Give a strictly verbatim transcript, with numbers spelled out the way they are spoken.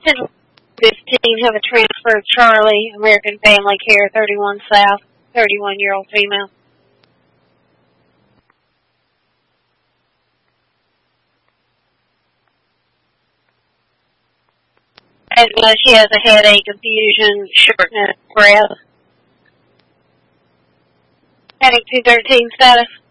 ten fifteen, have a transfer of Charlie, American Family Care, thirty-one South, thirty-one-year-old female. And uh, she has a headache, confusion, shortness of breath. Heading two thirteen status.